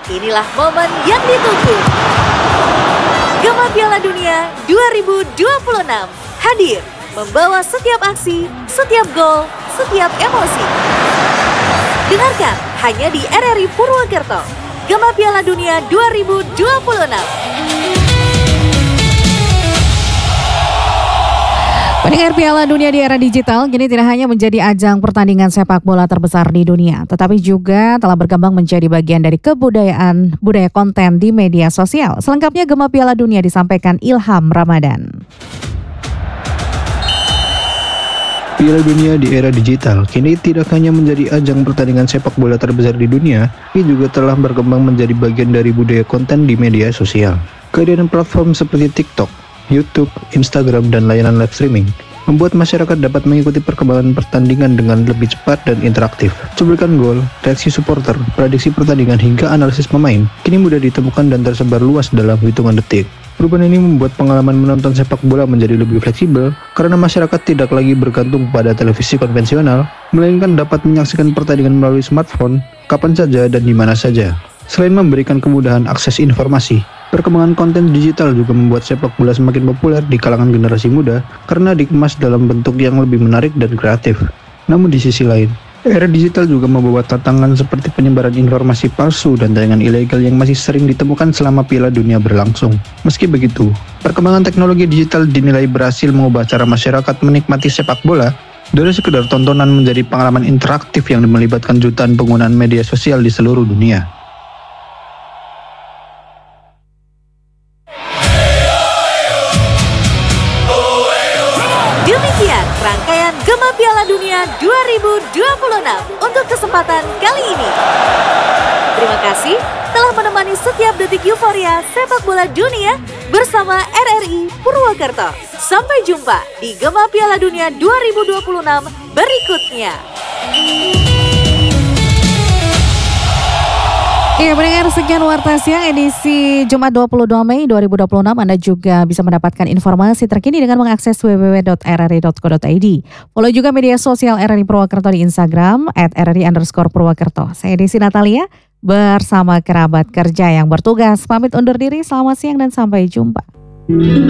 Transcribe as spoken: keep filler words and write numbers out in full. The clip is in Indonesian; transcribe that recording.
inilah momen yang ditunggu. Gema Piala Dunia dua ribu dua puluh enam hadir membawa setiap aksi, setiap gol, setiap emosi. Dengarkan hanya di R R I Purwokerto. Gema Piala Dunia dua ribu dua puluh enam. Pendengar, Piala Dunia di era digital kini tidak hanya menjadi ajang pertandingan sepak bola terbesar di dunia, tetapi juga telah berkembang menjadi bagian dari kebudayaan budaya konten di media sosial. Selengkapnya Gema Piala Dunia disampaikan Ilham Ramadan. Piala Dunia di era digital kini tidak hanya menjadi ajang pertandingan sepak bola terbesar di dunia, tapi juga telah berkembang menjadi bagian dari budaya konten di media sosial. Kehadiran platform seperti TikTok, YouTube, Instagram, dan layanan live streaming membuat masyarakat dapat mengikuti perkembangan pertandingan dengan lebih cepat dan interaktif. Cuplikan gol, reaksi supporter, prediksi pertandingan, hingga analisis pemain kini mudah ditemukan dan tersebar luas dalam hitungan detik. Perubahan ini membuat pengalaman menonton sepak bola menjadi lebih fleksibel karena masyarakat tidak lagi bergantung pada televisi konvensional, melainkan dapat menyaksikan pertandingan melalui smartphone kapan saja dan di mana saja. Selain memberikan kemudahan akses informasi, perkembangan konten digital juga membuat sepak bola semakin populer di kalangan generasi muda karena dikemas dalam bentuk yang lebih menarik dan kreatif. Namun di sisi lain, era digital juga membawa tantangan seperti penyebaran informasi palsu dan tayangan ilegal yang masih sering ditemukan selama Piala Dunia berlangsung. Meski begitu, perkembangan teknologi digital dinilai berhasil mengubah cara masyarakat menikmati sepak bola dari sekedar tontonan menjadi pengalaman interaktif yang melibatkan jutaan penggunaan media sosial di seluruh dunia. Demikian rangkaian Gema Piala Dunia dua ribu dua puluh enam untuk kesempatan kali ini. Terima kasih telah menemani setiap detik euforia sepak bola dunia bersama R R I Purwokerto. Sampai jumpa di Gema Piala Dunia dua ribu dua puluh enam berikutnya. Ya, pendengar, sekian Warta Siang edisi Jumat dua puluh dua Mei dua ribu dua puluh enam. Anda juga bisa mendapatkan informasi terkini dengan mengakses w w w titik r r i titik co titik i d. Follow juga media sosial R R I Purwokerto di Instagram at r r i underscore Purwokerto. Saya Desi Natalia bersama kerabat kerja yang bertugas. Pamit undur diri, selamat siang dan sampai jumpa.